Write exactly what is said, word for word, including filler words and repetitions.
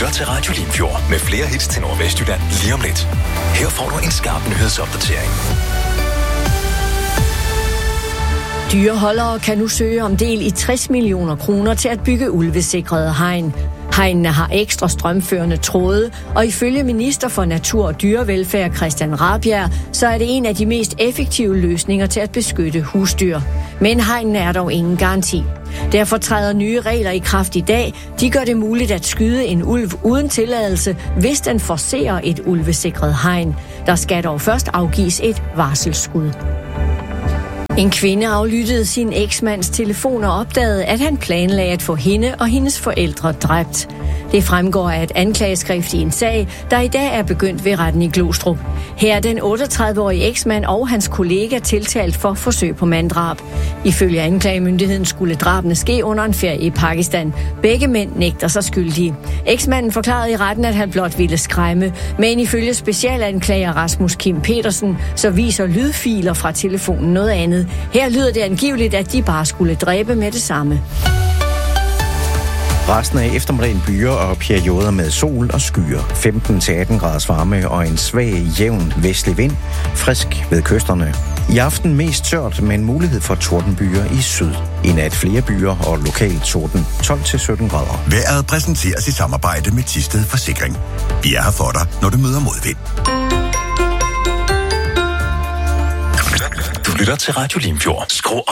lytter til Radio Limfjord med flere hits til Nordvestjylland lige om lidt. Her får du en skarp nyhedsopdatering. Dyreholdere kan nu søge om del i tres millioner kroner til at bygge ulvesikrede hegn. Hegnene har ekstra strømførende tråde, og ifølge minister for Natur og Dyrevelfærd Christian Rabjerg, så er det en af de mest effektive løsninger til at beskytte husdyr. Men hegnene er dog ingen garanti. Derfor træder nye regler i kraft i dag. De gør det muligt at skyde en ulv uden tilladelse, hvis den forcerer et ulvesikret hegn. Der skal dog først afgives et varselsskud. En kvinde aflyttede sin eksmands telefon og opdagede, at han planlagde at få hende og hendes forældre dræbt. Det fremgår af et anklageskrift i en sag, der i dag er begyndt ved retten i Glostrup. Her er den otteogtredive-årige eksmand og hans kollega tiltalt for forsøg på manddrab. Ifølge anklagemyndigheden skulle drabene ske under en ferie i Pakistan. Begge mænd nægter sig skyldige. Eksmanden forklarede i retten, at han blot ville skræmme, men ifølge specialanklager Rasmus Kim Petersen, så viser lydfiler fra telefonen noget andet. Her lyder det angiveligt, at de bare skulle dræbe med det samme. Resten af eftermiddagen byer og perioder med sol og skyer. femten til atten graders varme og en svag, jævn vestlig vind. Frisk ved kysterne. I aften mest tørt, men mulighed for tordenbyer i syd. I nat flere byer og lokalt torden tolv til sytten grader. Vejret præsenteres i samarbejde med Thisted Forsikring. Vi er her for dig, når du møder modvind. Du lytter til Radio Limfjord. Skru